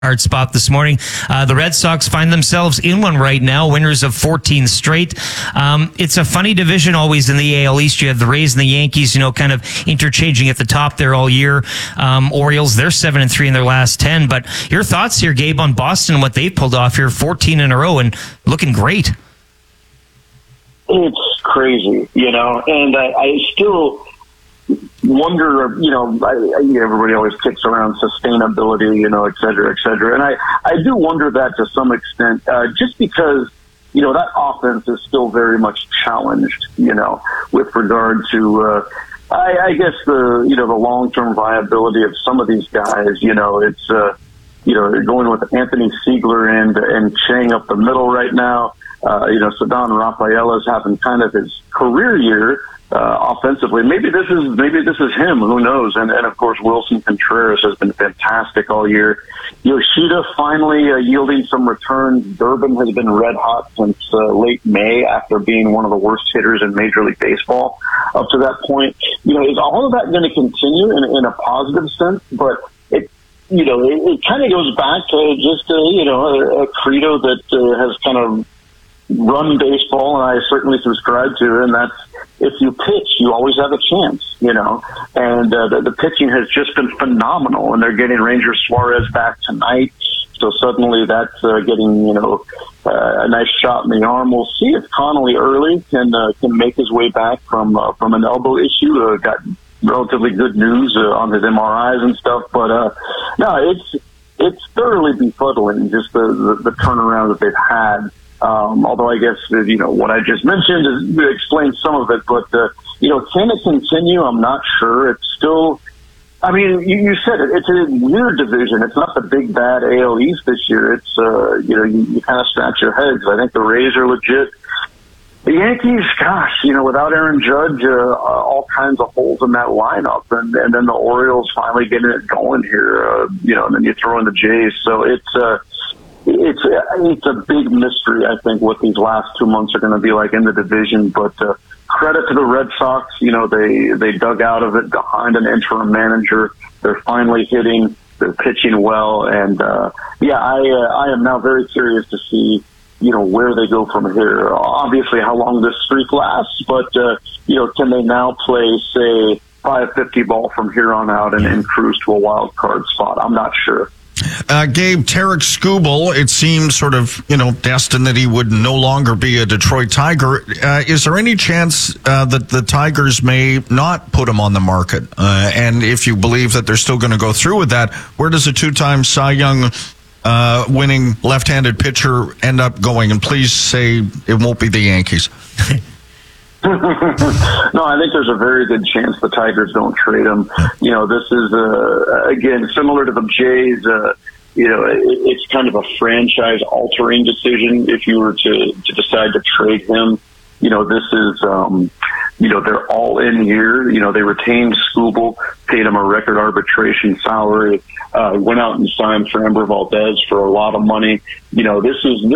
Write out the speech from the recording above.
hard spot this morning. The Red Sox find themselves in one right now, winners of 14 straight. It's a funny division always in the AL East. You have the Rays and the Yankees, kind of interchanging at the top there all year. Orioles, they're 7-3 in their last 10. But your thoughts here, Gabe, on Boston and what they've pulled off here, 14 in a row and looking great. It's crazy, and I still wonder, everybody always kicks around sustainability, et cetera, et cetera. And I do wonder that to some extent, just because, that offense is still very much challenged, with regard to, I guess the long-term viability of some of these guys, it's, going with Anthony Siegler and Chang up the middle right now. Ceddanne Rafaela is having kind of his career year, offensively. Maybe this is him. Who knows? And of course, Wilson Contreras has been fantastic all year. Yoshida finally yielding some returns. Durbin has been red hot since late May after being one of the worst hitters in Major League Baseball up to that point. Is all of that going to continue in a positive sense? But it kind of goes back to just a credo that has kind of run baseball, and I certainly subscribe to, and that's if you pitch, you always have a chance, and the pitching has just been phenomenal, and they're getting Ranger Suarez back tonight, so suddenly that's getting, a nice shot in the arm. We'll see if Connolly early can make his way back from an elbow issue. Got relatively good news on his MRIs and stuff, but no, it's thoroughly befuddling, just the turnaround that they've had. Although I guess, what I just mentioned explains some of it, but, can it continue? I'm not sure. It's still, you said it, it's a weird division. It's not the big bad AL East this year. It's, you kind of scratch your heads. I think the Rays are legit. The Yankees, gosh, without Aaron Judge, all kinds of holes in that lineup. And then the Orioles finally getting it going here, and then you throw in the Jays. So it's a big mystery, I think, what these last 2 months are going to be like in the division. But credit to the Red Sox, they dug out of it behind an interim manager. They're finally hitting. They're pitching well, and I am now very curious to see where they go from here. Obviously, how long this streak lasts, but can they now play, say, 550 ball from here on out and cruise to a wild card spot? I'm not sure. Gabe, Tarik Skubal, it seems sort of, destined that he would no longer be a Detroit Tiger. Is there any chance that the Tigers may not put him on the market? And if you believe that they're still going to go through with that, where does a two-time Cy Young winning left-handed pitcher end up going? And please say it won't be the Yankees. No, I think there's a very good chance the Tigers don't trade him. This is, again, similar to the Jays. It's kind of a franchise-altering decision if you were to decide to trade him. This is, they're all in here. They retained Skubal, paid him a record arbitration salary, went out and signed Framber Valdez for a lot of money. This is